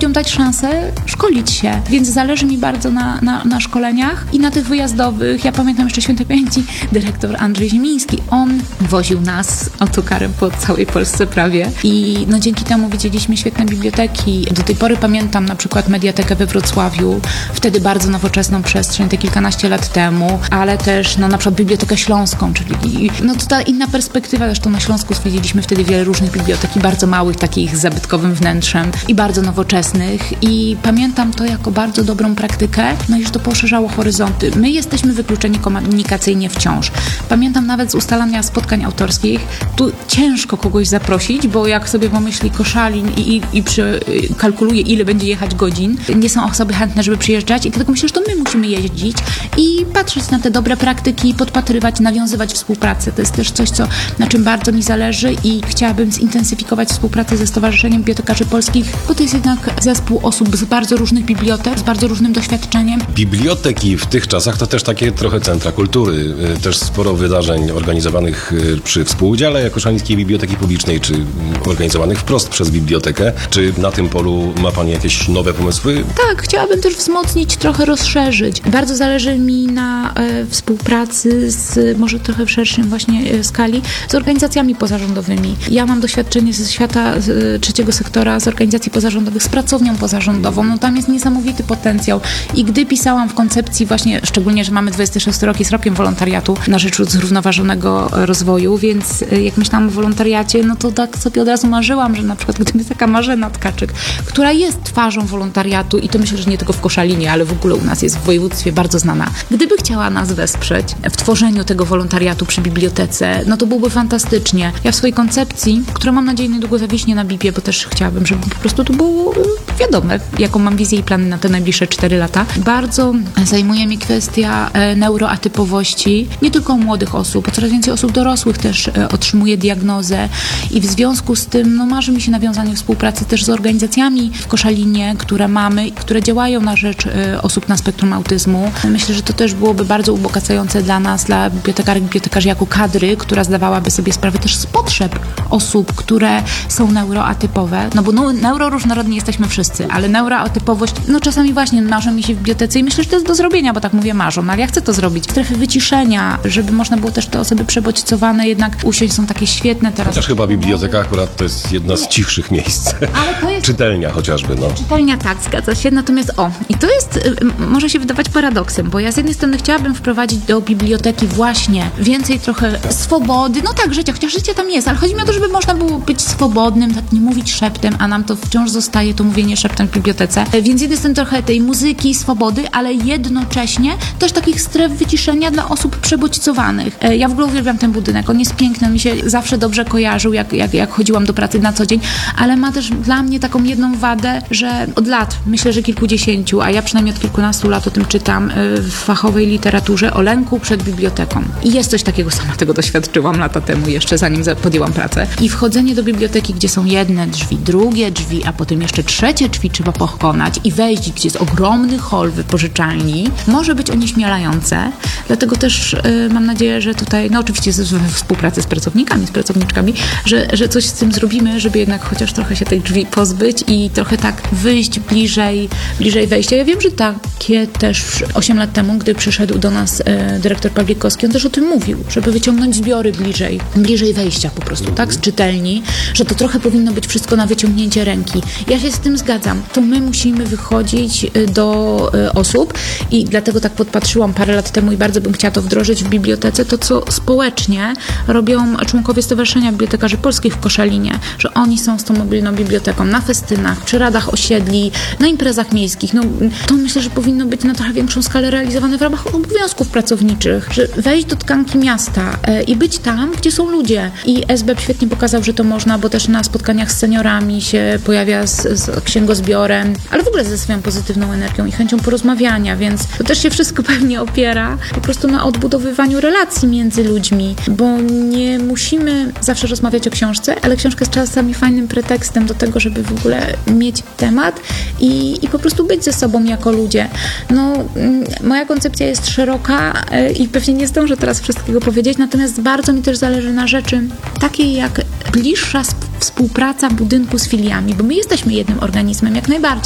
ludziom dać szansę szkolić się, więc zależy mi bardzo na szkoleniach i na tych wyjazdowych. Ja pamiętam jeszcze świętej pamięci dyrektor Andrzej Ziemiński. On woził nas autokarem po całej Polsce prawie i dzięki temu widzieliśmy świetne biblioteki. Do tej pory pamiętam na przykład Mediatekę we Wrocławiu, wtedy bardzo nowoczesną przestrzeń, te kilkanaście lat temu, ale też na przykład Bibliotekę Śląską, czyli to ta inna perspektywa. Zresztą na Śląsku zwiedziliśmy wtedy wiele różnych bibliotek i bardzo małych, takich z zabytkowym wnętrzem i bardzo nowoczesnych i pamiętam to jako bardzo dobrą praktykę, i że to poszerzało horyzonty. My jesteśmy wykluczeni komunikacyjnie wciąż. Pamiętam nawet z ustalania spotkań autorskich, tu ciężko kogoś zaprosić, bo jak sobie pomyśli Koszalin i kalkuluje, ile będzie jechać godzin, nie są osoby chętne, żeby przyjeżdżać i dlatego myślę, że to my musimy jeździć i patrzeć na te dobre praktyki, podpatrywać, nawiązywać współpracę. To jest też coś, na czym bardzo mi zależy i chciałabym zintensyfikować współpracę ze Stowarzyszeniem Bibliotekarzy Polskich, bo to jest jednak zespół osób z bardzo różnych bibliotek, z bardzo różnym doświadczeniem. Biblioteki w tych czasach to też takie trochę centra kultury, też sporo wydarzeń organizowanych przy współudziale Koszalińskiej Biblioteki Publicznej, czy organizowanych wprost przez bibliotekę. Czy na tym polu ma Pani jakieś nowe pomysły? Tak, chciałabym też wzmocnić, trochę rozszerzyć. Bardzo zależy mi na współpracy może trochę w szerszym właśnie skali, z organizacjami pozarządowymi. Ja mam doświadczenie ze świata trzeciego sektora, z organizacji pozarządowych, z pracownią pozarządową. Tam jest niesamowity potencjał. I gdy pisałam w koncepcji właśnie, szczególnie, że mamy 26 rok, jest rokiem wolontariatu na rzecz zrównoważonego rozwoju, więc jak myślałam o wolontariacie, to tak sobie od razu marzyłam, że na przykład gdyby taka Marzena Tkaczyk, która jest twarzą wolontariatu i to myślę, że nie tylko w Koszalinie, ale w ogóle u nas jest w województwie bardzo znana. Gdyby chciała nas wesprzeć w tworzeniu tego wolontariatu przy bibliotece, to byłoby fantastycznie. Ja w swojej koncepcji, która mam nadzieję niedługo zawiśnie na BIP-ie, bo też chciałabym, żeby po prostu to było wiadome, jaką mam wizję i plany na te najbliższe 4 lata. Bardzo zajmuje mnie kwestia neuroatypowości, nie tylko u młodych osób, bo coraz więcej osób dorosłych też otrzymuje diagnozę i w związku z tym marzy mi się nawiązanie współpracy też z organizacjami w Koszalinie, które mamy, które działają na rzecz osób na spektrum autyzmu. Myślę, że to też byłoby bardzo ubogacające dla nas, dla bibliotekarzy jako kadry, która zdawałaby sobie sprawę też z potrzeb osób, które są neuroatypowe, bo neuroróżnorodni jesteśmy wszyscy, ale neuroatypowość, czasami właśnie marzą mi się w bibliotece i myślę, że to jest do zrobienia, bo tak mówię marzą, ale ja chcę to zrobić. Strefy wyciszenia, żeby można było też te osoby przebodźcowane jednak usiąść, są takie świetne teraz. Chociaż chyba biblioteka akurat to jest jedna z cichszych miejsc. Ale to jest... Czytelnia chociażby, Czytelnia, tak, zgadza się, natomiast i to jest, może się wydawać paradoksem, bo ja z jednej strony chciałabym wprowadzić do biblioteki właśnie więcej trochę swobody, życia, chociaż życie tam jest, ale chodzi mi o to, żeby można było być swobodnym, tak nie mówić szeptem, a nam to wciąż zostaje, to mówienie szeptem w bibliotece. Więc z jednej strony trochę tej muzyki, swobody, ale jednocześnie też takich stref wyciszenia dla osób przebodźcowanych. Ja w ogóle uwielbiam ten budynek, on jest piękny, on mi się zawsze dobrze kojarzył, jak chodziłam do pracy na co dzień, ale ma też dla mnie taką jedną wadę, że od lat, myślę, że kilkudziesięciu, a ja przynajmniej od kilkunastu lat o tym czytam w fachowej literaturze, o lęku przed biblioteką. I jest coś takiego, sama tego doświadczyłam lata temu, jeszcze zanim podjęłam pracę. I wchodzenie do biblioteki, gdzie są jedne drzwi, drugie drzwi, a potem jeszcze trzecie drzwi trzeba pokonać i wejść, gdzie jest ogromny hol wypożyczalni, może być onieśmielające. Dlatego też mam nadzieję, że tutaj, oczywiście we współpracy z pracownikami, z pracowniczkami, że coś z tym zrobimy, żeby jednak chociaż trochę się tych drzwi pozbyć i trochę tak wyjść bliżej wejścia. Ja wiem, że takie też 8 lat temu, gdy przyszedł do nas dyrektor Pawlikowski, on też o tym mówił, żeby wyciągnąć zbiory bliżej wejścia po prostu, tak, z czytelni, że to trochę powinno być wszystko na wyciągnięcie ręki. Ja się z tym zgadzam. To my musimy wychodzić do osób i dlatego tak podpatrzyłam parę lat temu i bardzo bym chciała to wdrożyć w bibliotece, to co społecznie robią członkowie Stowarzyszenia Bibliotekarzy Polskich w Koszalinie, że oni są z tą mobilną biblioteką na festynach, przy radach osiedli, na imprezach miejskich. To myślę, że powinno być na trochę większą skalę realizowane w ramach obowiązków pracowniczych, że wejść do tkanki miasta i być tam, gdzie są ludzie. I SBEP świetnie pokazał, że to można, bo też na spotkaniach z seniorami się pojawia z księgozbiorem, ale w ogóle ze swoją pozytywną energią i chęcią porozmawiania, więc to też się wszystko pewnie opiera po prostu na odbudowywaniu relacji między ludźmi, bo nie musimy zawsze rozmawiać o książce, ale książka jest czasami fajnym pretekstem do tego, żeby w ogóle mieć temat i po prostu być ze sobą jako ludzie. Moja koncepcja jest szeroka i pewnie nie zdążę teraz wszystkiego powiedzieć, natomiast bardzo mi też zależy na rzeczy takiej jak bliższa współpraca budynku z filiami, bo my jesteśmy jednym organizmem, jak najbardziej.